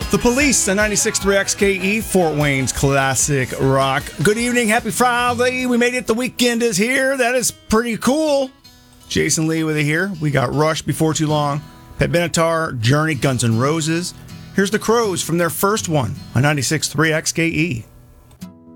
The Police on 96.3 XKE, Fort Wayne's classic rock. Good evening, happy Friday. We made it, the weekend is here. That is pretty cool. Jason Lee with it here. We got Rush before too long. Pat Benatar, Journey, Guns N' Roses. Here's the Crows from their first one on 96.3 XKE.